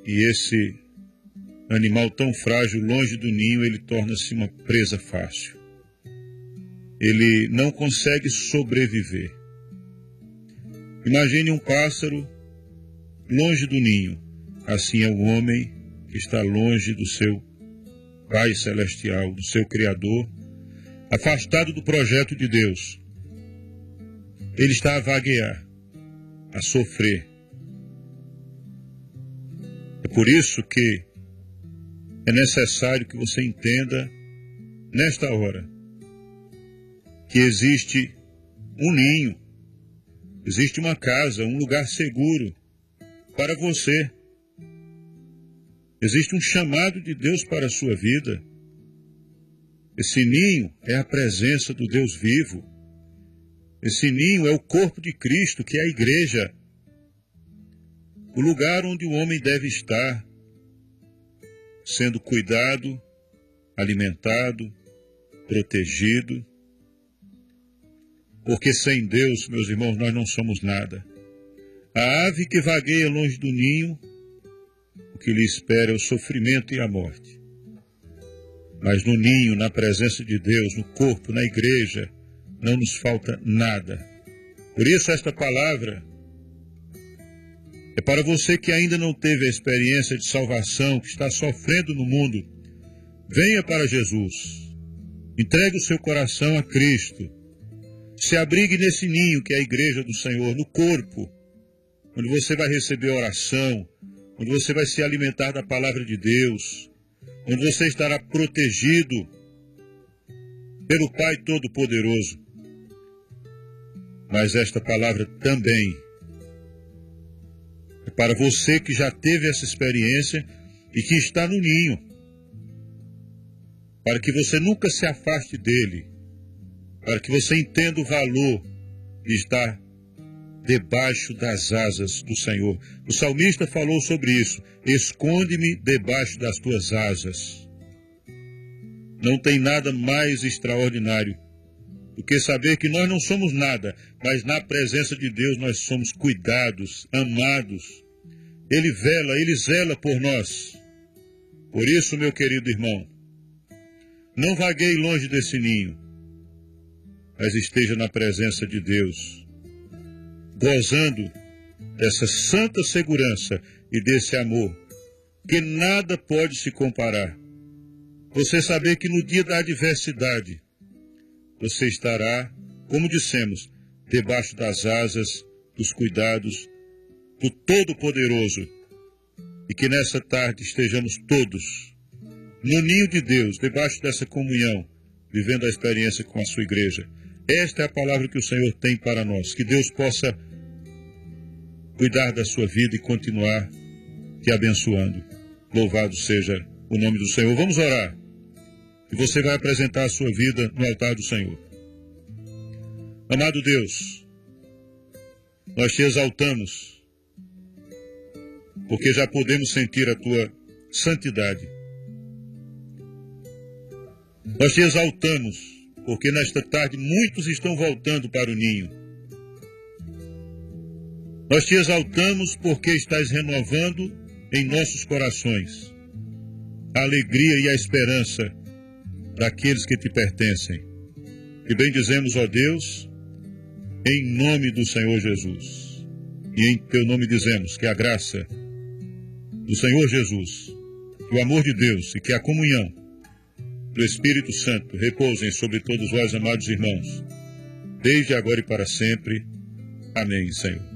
E esse animal tão frágil, longe do ninho, ele torna-se uma presa fácil. Ele não consegue sobreviver. Imagine um pássaro longe do ninho. Assim é o homem que está longe do seu Pai Celestial, do seu Criador, afastado do projeto de Deus. Ele está a vaguear, a sofrer. É por isso que é necessário que você entenda, nesta hora, que existe um ninho, existe uma casa, um lugar seguro para você. Existe um chamado de Deus para a sua vida. Esse ninho é a presença do Deus vivo. Esse ninho é o corpo de Cristo, que é a igreja. O lugar onde o homem deve estar, sendo cuidado, alimentado, protegido. Porque sem Deus, meus irmãos, nós não somos nada. A ave que vagueia longe do ninho, o que lhe espera é o sofrimento e a morte. Mas no ninho, na presença de Deus, no corpo, na igreja, não nos falta nada. Por isso esta palavra é para você que ainda não teve a experiência de salvação, que está sofrendo no mundo. Venha para Jesus. Entregue o seu coração a Cristo. Se abrigue nesse ninho que é a igreja do Senhor, no corpo, onde você vai receber oração, onde você vai se alimentar da palavra de Deus, onde você estará protegido pelo Pai Todo-Poderoso. Mas esta palavra também é para você que já teve essa experiência e que está no ninho, para que você nunca se afaste dele, para que você entenda o valor de estar debaixo das asas do Senhor. O salmista falou sobre isso. Esconde-me debaixo das tuas asas. Não tem nada mais extraordinário do que saber que nós não somos nada, mas na presença de Deus nós somos cuidados, amados. Ele vela, Ele zela por nós. Por isso, meu querido irmão, não vagueie longe desse ninho, mas esteja na presença de Deus, gozando dessa santa segurança e desse amor, que nada pode se comparar. Você saber que no dia da adversidade, você estará, como dissemos, debaixo das asas, dos cuidados do Todo-Poderoso, e que nessa tarde estejamos todos no ninho de Deus, debaixo dessa comunhão, vivendo a experiência com a sua igreja. Esta é a palavra que o Senhor tem para nós. Que Deus possa cuidar da sua vida e continuar te abençoando. Louvado seja o nome do Senhor. Vamos orar. E você vai apresentar a sua vida no altar do Senhor. Amado Deus, nós te exaltamos, porque já podemos sentir a tua santidade. Nós te exaltamos, porque nesta tarde muitos estão voltando para o ninho. Nós te exaltamos porque estás renovando em nossos corações a alegria e a esperança daqueles que te pertencem. E bendizemos, ó Deus, em nome do Senhor Jesus. E em teu nome dizemos que a graça do Senhor Jesus, que o amor de Deus e que a comunhão do Espírito Santo repousem sobre todos vós, amados irmãos, desde agora e para sempre. Amém, Senhor.